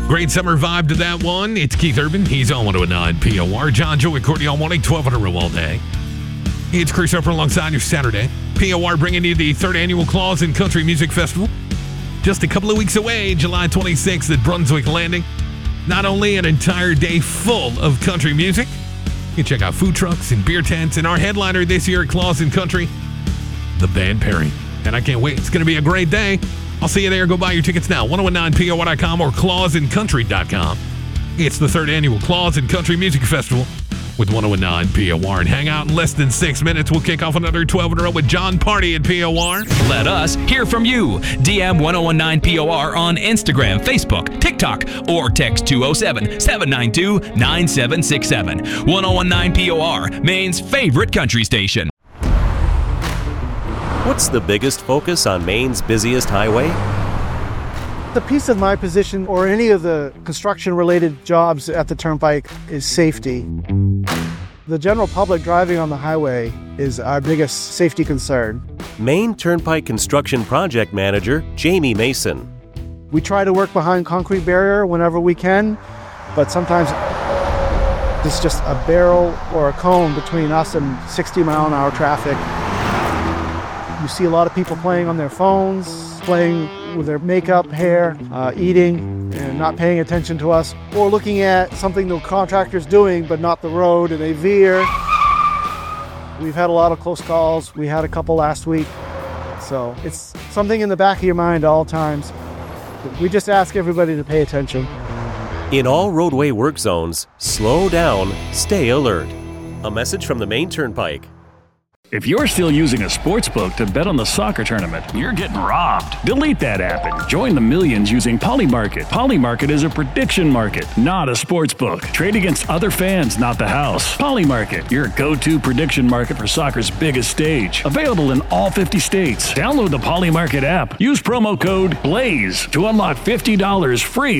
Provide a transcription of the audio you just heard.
Great summer vibe to that one. It's Keith Urban. He's on 109 POR. John, Joey, Courtney on 12 in a row all day. It's Chris Upper alongside your Saturday. POR bringing you the 3rd annual Claws and Country Music Festival. Just a couple of weeks away, July 26th at Brunswick Landing. Not only an entire day full of country music, you can check out food trucks and beer tents, and our headliner this year at Claws and Country, the band Perry. And I can't wait. It's going to be a great day. I'll see you there. Go buy your tickets now. 1019POR.com or clawsandcountry.com. It's the 3rd annual Claws and Country Music Festival with 1019 POR. And hang out in less than 6 minutes. We'll kick off another 12 in a row with John Party at POR. Let us hear from you. DM 1019 POR on Instagram, Facebook, TikTok, or text 207-792-9767. 1019 POR, Maine's favorite country station. What's the biggest focus on Maine's busiest highway? The piece of my position or any of the construction-related jobs at the Turnpike is safety. The general public driving on the highway is our biggest safety concern. Maine Turnpike Construction Project Manager Jamie Mason. We try to work behind concrete barrier whenever we can, but sometimes it's just a barrel or a cone between us and 60-mile-an-hour traffic. You see a lot of people playing on their phones, playing with their makeup, hair, eating, and not paying attention to us, or looking at something the contractor's doing but not the road, and they veer. We've had a lot of close calls. We had a couple last week. So it's something in the back of your mind all times. We just ask everybody to pay attention. In all roadway work zones, slow down, stay alert. A message from the Maine Turnpike. If you're still using a sports book to bet on the soccer tournament, you're getting robbed. Delete that app and join the millions using Polymarket. Polymarket is a prediction market, not a sports book. Trade against other fans, not the house. Polymarket, your go-to prediction market for soccer's biggest stage. Available in all 50 states. Download the Polymarket app. Use promo code BLAZE to unlock $50 free